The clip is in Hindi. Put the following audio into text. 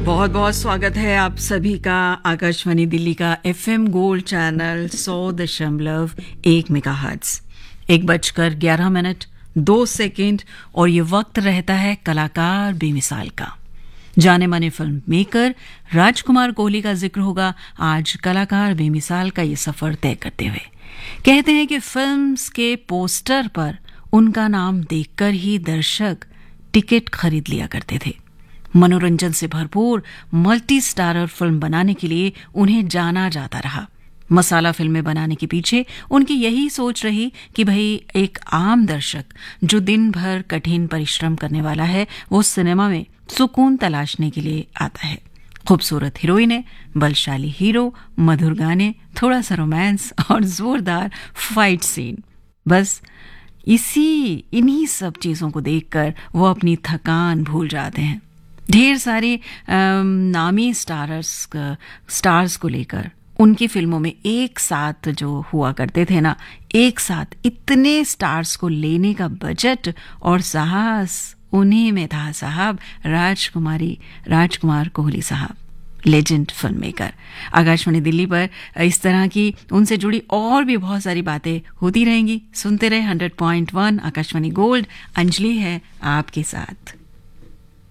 बहुत बहुत स्वागत है आप सभी का आकाशवाणी दिल्ली का एफएम गोल्ड चैनल 100.1 मेगाहर्ट्ज 1:11 और ये वक्त रहता है कलाकार बेमिसाल का। जाने माने फिल्म मेकर राजकुमार कोहली का जिक्र होगा आज कलाकार बेमिसाल का ये सफर तय करते हुए। कहते हैं कि फिल्म्स के पोस्टर पर उनका नाम देखकर ही दर्शक टिकट खरीद लिया करते थे। मनोरंजन से भरपूर मल्टी स्टारर फिल्म बनाने के लिए उन्हें जाना जाता रहा। मसाला फिल्में बनाने के पीछे उनकी यही सोच रही कि भाई एक आम दर्शक जो दिन भर कठिन परिश्रम करने वाला है वो सिनेमा में सुकून तलाशने के लिए आता है। खूबसूरत हीरोइनें, बलशाली हीरो, मधुर गाने, थोड़ा सा रोमांस और जोरदार फाइट सीन, बस इन्हीं सब चीजों को देखकर वो अपनी थकान भूल जाते हैं। ढेर सारे नामी स्टार्स को लेकर उनकी फिल्मों में एक साथ जो हुआ करते थे ना, एक साथ इतने स्टार्स को लेने का बजट और साहस उन्हीं में था साहब। राजकुमार कोहली साहब, legend film maker. Akashvani Delhi पर इस तरह की उनसे जुड़ी और भी बहुत सारी बातें होती रहेंगी। सुनते रहे 100.1 आकाशवाणी गोल्ड। अंजलि है आपके साथ।